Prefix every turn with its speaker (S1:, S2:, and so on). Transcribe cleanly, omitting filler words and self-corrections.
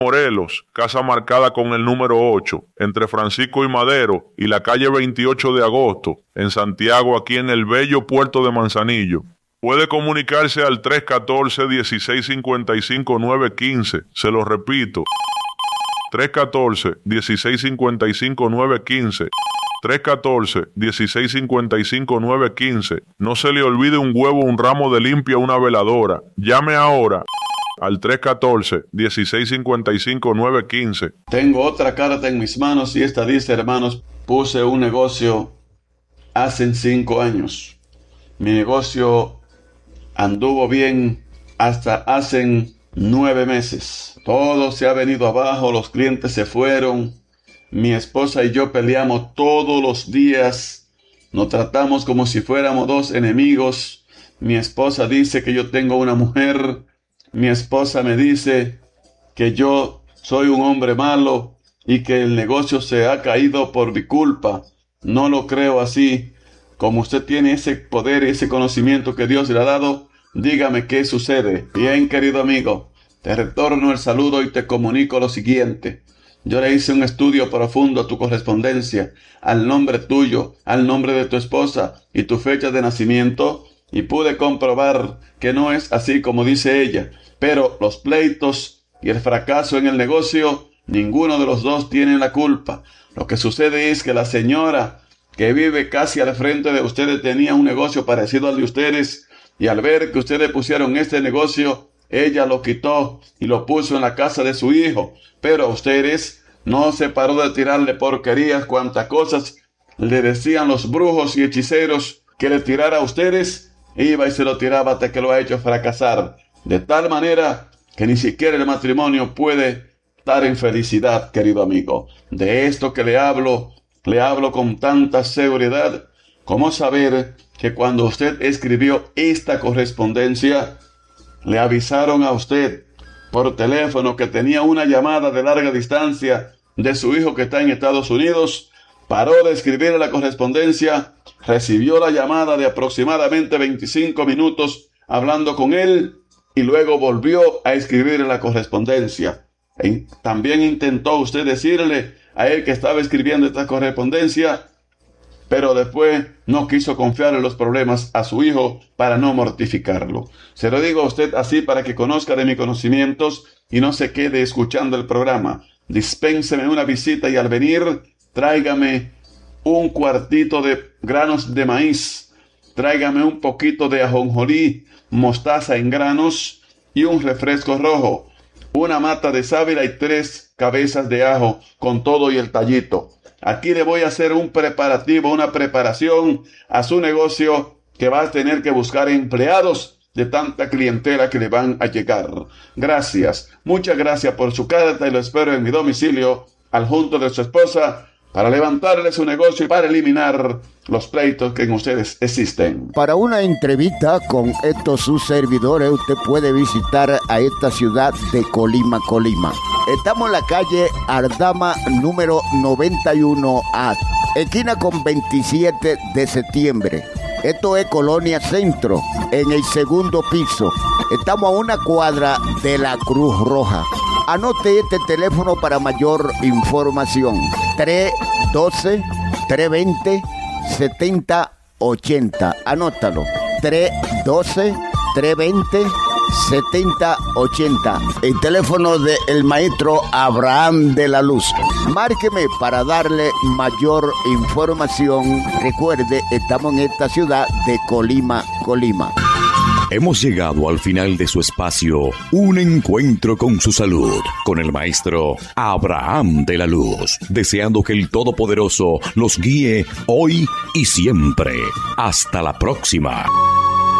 S1: Morelos, casa marcada con el número 8, entre Francisco y Madero y la calle 28 de agosto, en Santiago, aquí en el bello puerto de Manzanillo. Puede comunicarse al 314-1655-915, se lo repito, 314-1655-915, 314-1655-915. No se le olvide un huevo, un ramo de limpia, una veladora. Llame ahora al 314-1655-915.
S2: Tengo otra carta en mis manos y esta dice: hermanos, puse un negocio hace 5 años. Mi negocio anduvo bien hasta hace 9 meses. Todo se ha venido abajo, los clientes se fueron. Mi esposa y yo peleamos todos los días. Nos tratamos como si fuéramos 2 enemigos. Mi esposa dice que yo tengo una mujer. Mi esposa me dice que yo soy un hombre malo y que el negocio se ha caído por mi culpa. No lo creo así. Como usted tiene ese poder y ese conocimiento que Dios le ha dado, dígame qué sucede. Bien, querido amigo, te retorno el saludo y te comunico lo siguiente. Yo le hice un estudio profundo a tu correspondencia, al nombre tuyo, al nombre de tu esposa y tu fecha de nacimiento, y pude comprobar que no es así como dice ella. Pero los pleitos y el fracaso en el negocio, ninguno de los dos tiene la culpa. Lo que sucede es que la señora que vive casi al frente de ustedes tenía un negocio parecido al de ustedes, y al ver que ustedes pusieron este negocio, ella lo quitó y lo puso en la casa de su hijo. Pero a ustedes no se paró de tirarle porquerías, cuantas cosas le decían los brujos y hechiceros que le tirara a ustedes, iba y se lo tiraba hasta que lo ha hecho fracasar. De tal manera que ni siquiera el matrimonio puede estar en felicidad, querido amigo. De esto que le hablo con tanta seguridad como saber que cuando usted escribió esta correspondencia, le avisaron a usted por teléfono que tenía una llamada de larga distancia de su hijo que está en Estados Unidos. Paró de escribir la correspondencia, recibió la llamada de aproximadamente 25 minutos hablando con él y luego volvió a escribir la correspondencia. También intentó usted decirle a él que estaba escribiendo esta correspondencia, pero después no quiso confiar en los problemas a su hijo para no mortificarlo. Se lo digo a usted así para que conozca de mis conocimientos y no se quede escuchando el programa. Dispénseme una visita y al venir, tráigame un cuartito de granos de maíz, tráigame un poquito de ajonjolí, mostaza en granos y un refresco rojo, una mata de sábila y 3 cabezas de ajo con todo y el tallito. Aquí le voy a hacer un preparativo, una preparación a su negocio que va a tener que buscar empleados de tanta clientela que le van a llegar. Gracias, muchas gracias por su carta y lo espero en mi domicilio al junto de su esposa para levantarle su negocio y para eliminar los pleitos que en ustedes existen.
S3: Para una entrevista con estos sus servidores, usted puede visitar a esta ciudad de Colima. Estamos en la calle Ardama número 91A, esquina con 27 de septiembre. Esto es Colonia Centro, en el 2º piso. Estamos a una cuadra de la Cruz Roja. Anote este teléfono para mayor información. 312-320-7080. Anótalo. 312-320-7080. El teléfono del maestro Abraham de la Luz. Márqueme para darle mayor información. Recuerde, estamos en esta ciudad de Colima.
S4: Hemos llegado al final de su espacio, Un Encuentro con su Salud, con el maestro Abraham de la Luz, deseando que el Todopoderoso los guíe hoy y siempre. Hasta la próxima.